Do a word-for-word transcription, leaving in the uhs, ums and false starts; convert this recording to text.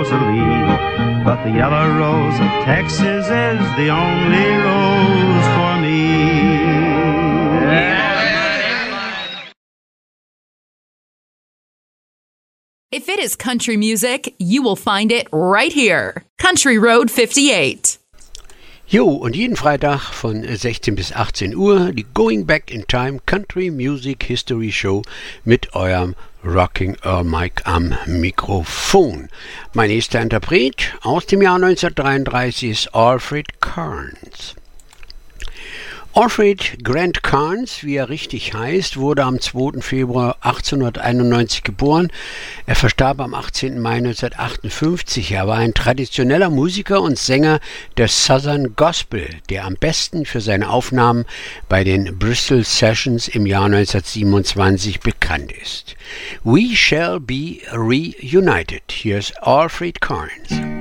Rosalie, but the yellow rose of Texas is the only rose for me. If it is country music, you will find it right here. Country Road fifty-eight. Jo, und jeden Freitag von sechzehn bis achtzehn Uhr die Going Back in Time Country Music History Show mit eurem Rocking Earl Mike am Mikrofon. Mein nächster Interpret aus dem Jahr neunzehnhundertdreiunddreißig ist Alfred Karnes. Alfred Grant Karnes, wie er richtig heißt, wurde am zweiten Februar achtzehnhunderteinundneunzig geboren. Er verstarb am achtzehnten Mai neunzehnhundertachtundfünfzig. Er war ein traditioneller Musiker und Sänger der Southern Gospel, der am besten für seine Aufnahmen bei den Bristol Sessions im Jahr neunzehnhundertsiebenundzwanzig bekannt ist. We Shall Be Reunited. Hier ist Alfred Karnes.